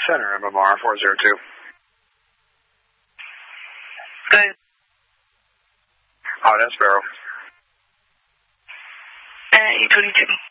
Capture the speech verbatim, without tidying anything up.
Center, M M R four zero two. Good. Hot and Sparrow. Uh, eight twenty-two.